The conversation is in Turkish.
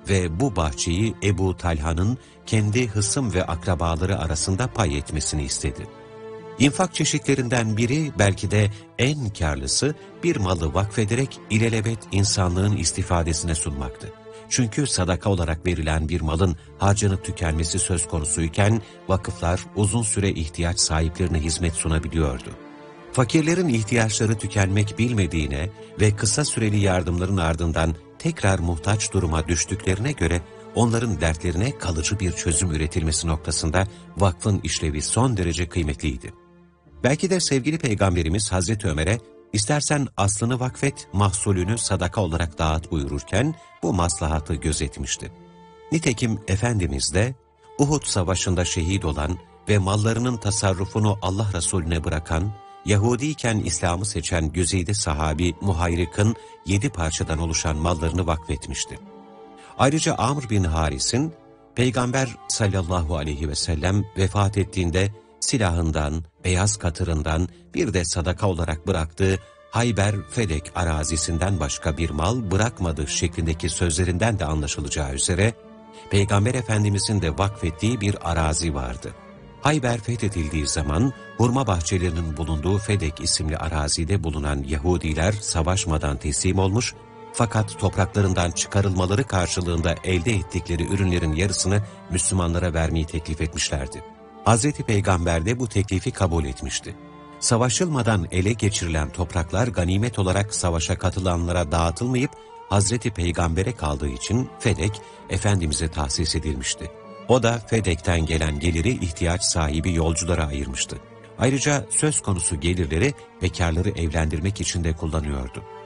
ve bu bahçeyi Ebu Talha'nın kendi hısım ve akrabaları arasında pay etmesini istedi. İnfak çeşitlerinden biri, belki de en karlısı, bir malı vakfederek ilelebet insanlığın istifadesine sunmaktı. Çünkü sadaka olarak verilen bir malın harcanıp tükenmesi söz konusuyken, vakıflar uzun süre ihtiyaç sahiplerine hizmet sunabiliyordu. Fakirlerin ihtiyaçları tükenmek bilmediğine ve kısa süreli yardımların ardından tekrar muhtaç duruma düştüklerine göre, onların dertlerine kalıcı bir çözüm üretilmesi noktasında vakfın işlevi son derece kıymetliydi. Belki de sevgili Peygamberimiz Hazreti Ömer'e, "İstersen aslını vakfet, mahsulünü sadaka olarak dağıt" buyururken bu maslahatı gözetmişti. Nitekim Efendimiz de Uhud Savaşı'nda şehit olan ve mallarının tasarrufunu Allah Resulüne bırakan, Yahudiyken İslam'ı seçen güzide sahabi Muhayrik'in 7 parçadan oluşan mallarını vakfetmişti. Ayrıca Amr bin Haris'in Peygamber sallallahu aleyhi ve sellem vefat ettiğinde silahından, beyaz katırından, bir de sadaka olarak bıraktığı Hayber Fedek arazisinden başka bir mal bırakmadı şeklindeki sözlerinden de anlaşılacağı üzere, Peygamber Efendimizin de vakfettiği bir arazi vardı. Hayber fethedildiği zaman hurma bahçelerinin bulunduğu Fedek isimli arazide bulunan Yahudiler savaşmadan teslim olmuş, fakat topraklarından çıkarılmaları karşılığında elde ettikleri ürünlerin yarısını Müslümanlara vermeyi teklif etmişlerdi. Hazreti Peygamber de bu teklifi kabul etmişti. Savaşılmadan ele geçirilen topraklar ganimet olarak savaşa katılanlara dağıtılmayıp Hazreti Peygamber'e kaldığı için Fedek, Efendimiz'e tahsis edilmişti. O da Fedek'ten gelen geliri ihtiyaç sahibi yolculara ayırmıştı. Ayrıca söz konusu gelirleri bekarları evlendirmek için de kullanıyordu.